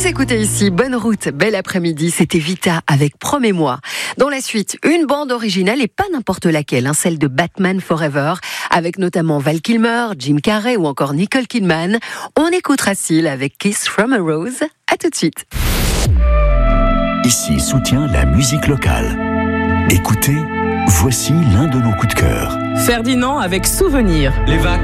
écoutez ici Bonne Route, bel après-midi, c'était Vita avec Promets-moi. Dans la suite, une bande originale et pas n'importe laquelle, celle de Batman Forever, avec notamment Val Kilmer, Jim Carrey ou encore Nicole Kidman. On écoutera Seal avec Kiss from a Rose. À tout de suite. Ici soutient la musique locale. Écoutez, voici l'un de nos coups de cœur. Ferdinand avec Souvenir. Les vacances.